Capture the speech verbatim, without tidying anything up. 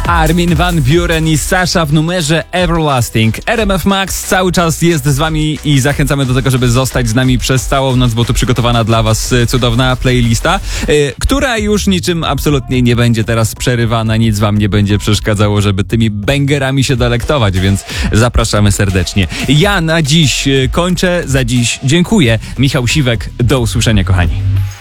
Armin van Buuren i Sasha w numerze Everlasting. R M F Max cały czas jest z wami i zachęcamy do tego, żeby zostać z nami przez całą noc, bo tu przygotowana dla was cudowna playlista, yy, która już niczym absolutnie nie będzie teraz przerywana, nic wam nie będzie przeszkadzało, żeby tymi bangerami się delektować, więc zapraszamy serdecznie. Ja na dziś yy, kończę, za dziś dziękuję. Michał Siwek, do usłyszenia, kochani.